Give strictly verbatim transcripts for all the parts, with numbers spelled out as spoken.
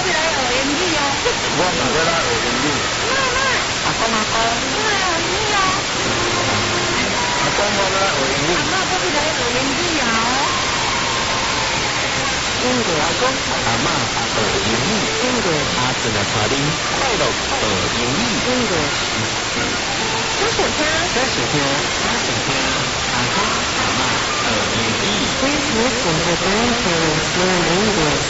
要来学英语哦。 我嘛要来学英语。 妈妈。 阿公阿公。 妈妈，你哦。 阿公我要来学英语。 阿妈，我要来学英语哦。 英国阿公阿妈学英语，英国阿正来带恁快乐学英语。英国。 小雪听， 小雪听，小雪听，阿公阿妈学英语。Please listen to grandparents learn English.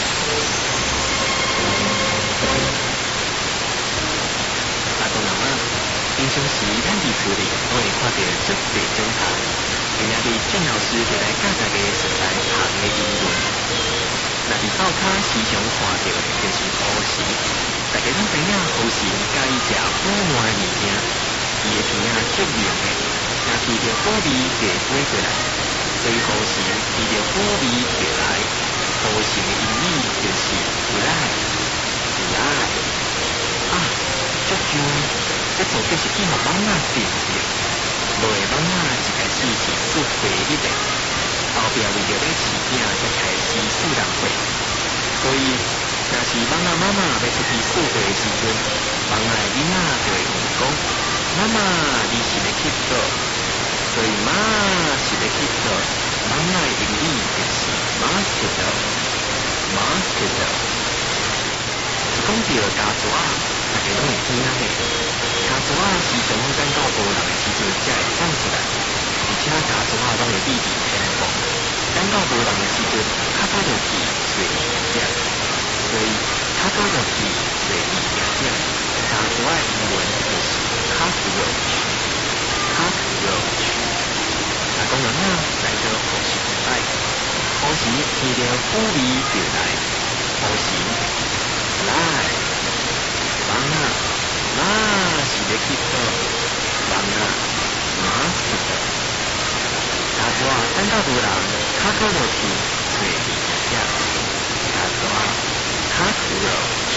阿公阿妈，平常时咱伫厝里都会看到足侪种虫，今仔日郑老师就来教大家熟悉虫的英文。若伫灶骹时常看到的就是乌蠅，大家拢知影乌蠅介意食苦烂的物件，伊的鼻仔足灵的，若闻到苦味就会飞过来，所以乌蠅闻到苦味就来。乌蠅的英语就是fly fly。啊，足像这做的是去互蚊仔叮着，落的蚊仔一开始是做白日的，后壁为着要饲囝才开始四人会，所以若是蚊仔妈妈要出去四会的时阵，蚊仔的囡仔就会问讲：妈妈，你是要去倒？所以妈是要去倒，蚊仔的英语就是mosquito mosquito。是讲到家蛇啊，大家拢会惊的。家蛇啊，时常拢等到无人的时阵才会放出来，而且家蛇啊拢会秘密偏薄，等到无人的时阵，较早就去找伊食食，所以较早就去找伊食食。家蛇的英文就是 cockroach cockroach。阿公阿嬷来到乌蠅的摆，乌蠅闻到苦味就来，乌蠅。来，蚊仔，妈是要去倒？蚊仔，妈去倒。家蛇啊，等到无人，卡靠落去找伊食食。家蛇啊，卡靠落去。